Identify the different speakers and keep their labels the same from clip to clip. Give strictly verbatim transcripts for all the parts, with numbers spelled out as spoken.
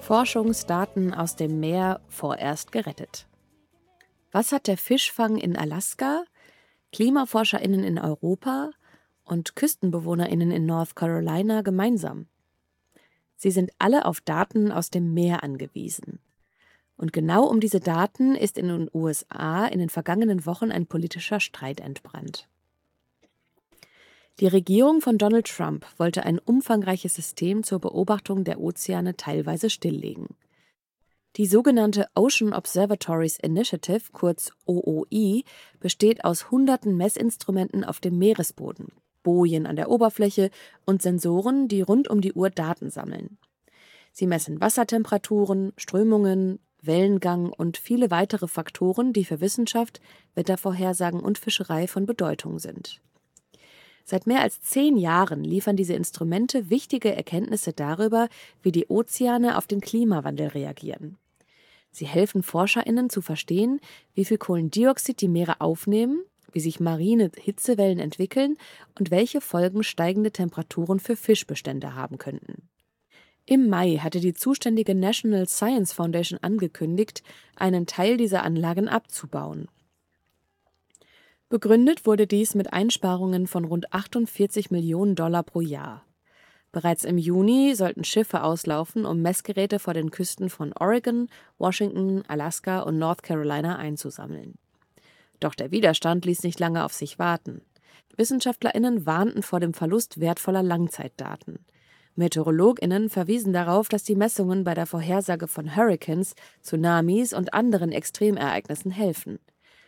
Speaker 1: Forschungsdaten aus dem Meer vorerst gerettet. Was hat der Fischfang in Alaska, KlimaforscherInnen in Europa und KüstenbewohnerInnen in North Carolina gemeinsam? Sie sind alle auf Daten aus dem Meer angewiesen. Und genau um diese Daten ist in den U S A in den vergangenen Wochen ein politischer Streit entbrannt. Die Regierung von Donald Trump wollte ein umfangreiches System zur Beobachtung der Ozeane teilweise stilllegen. Die sogenannte Ocean Observatories Initiative, kurz O O I, besteht aus hunderten Messinstrumenten auf dem Meeresboden, Bojen an der Oberfläche und Sensoren, die rund um die Uhr Daten sammeln. Sie messen Wassertemperaturen, Strömungen, Wellengang und viele weitere Faktoren, die für Wissenschaft, Wettervorhersagen und Fischerei von Bedeutung sind. Seit mehr als zehn Jahren liefern diese Instrumente wichtige Erkenntnisse darüber, wie die Ozeane auf den Klimawandel reagieren. Sie helfen ForscherInnen zu verstehen, wie viel Kohlendioxid die Meere aufnehmen, wie sich marine Hitzewellen entwickeln und welche Folgen steigende Temperaturen für Fischbestände haben könnten. Im Mai hatte die zuständige National Science Foundation angekündigt, einen Teil dieser Anlagen abzubauen. Begründet wurde dies mit Einsparungen von rund achtundvierzig Millionen Dollar pro Jahr. Bereits im Juni sollten Schiffe auslaufen, um Messgeräte vor den Küsten von Oregon, Washington, Alaska und North Carolina einzusammeln. Doch der Widerstand ließ nicht lange auf sich warten. WissenschaftlerInnen warnten vor dem Verlust wertvoller Langzeitdaten. MeteorologInnen verwiesen darauf, dass die Messungen bei der Vorhersage von Hurrikans, Tsunamis und anderen Extremereignissen helfen.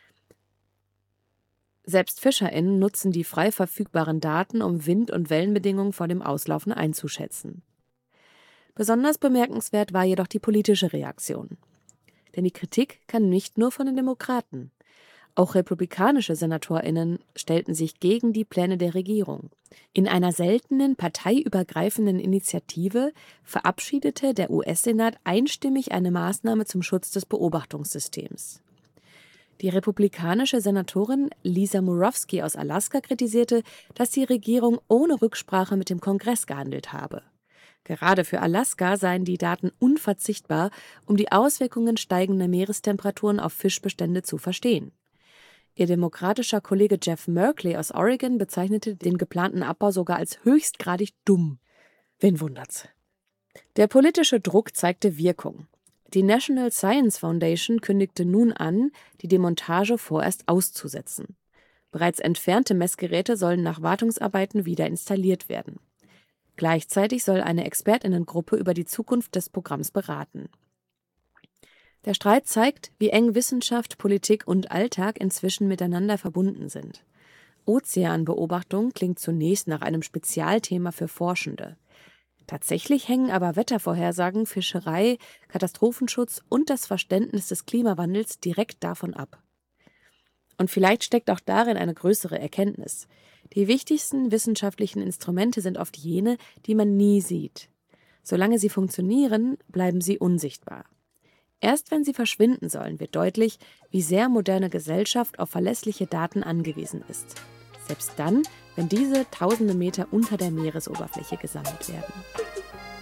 Speaker 1: Selbst FischerInnen nutzen die frei verfügbaren Daten, um Wind- und Wellenbedingungen vor dem Auslaufen einzuschätzen. Besonders bemerkenswert war jedoch die politische Reaktion. Denn die Kritik kam nicht nur von den Demokraten. Auch republikanische SenatorInnen stellten sich gegen die Pläne der Regierung. In einer seltenen parteiübergreifenden Initiative verabschiedete der U S-Senat einstimmig eine Maßnahme zum Schutz des Beobachtungssystems. Die republikanische Senatorin Lisa Murkowski aus Alaska kritisierte, dass die Regierung ohne Rücksprache mit dem Kongress gehandelt habe. Gerade für Alaska seien die Daten unverzichtbar, um die Auswirkungen steigender Meerestemperaturen auf Fischbestände zu verstehen. Ihr demokratischer Kollege Jeff Merkley aus Oregon bezeichnete den geplanten Abbau sogar als höchstgradig dumm. Wen wundert's? Der politische Druck zeigte Wirkung. Die National Science Foundation kündigte nun an, die Demontage vorerst auszusetzen. Bereits entfernte Messgeräte sollen nach Wartungsarbeiten wieder installiert werden. Gleichzeitig soll eine ExpertInnengruppe über die Zukunft des Programms beraten. Der Streit zeigt, wie eng Wissenschaft, Politik und Alltag inzwischen miteinander verbunden sind. Ozeanbeobachtung klingt zunächst nach einem Spezialthema für Forschende. Tatsächlich hängen aber Wettervorhersagen, Fischerei, Katastrophenschutz und das Verständnis des Klimawandels direkt davon ab. Und vielleicht steckt auch darin eine größere Erkenntnis. Die wichtigsten wissenschaftlichen Instrumente sind oft jene, die man nie sieht. Solange sie funktionieren, bleiben sie unsichtbar. Erst wenn sie verschwinden sollen, wird deutlich, wie sehr moderne Gesellschaft auf verlässliche Daten angewiesen ist. Selbst dann, wenn diese tausende Meter unter der Meeresoberfläche gesammelt werden.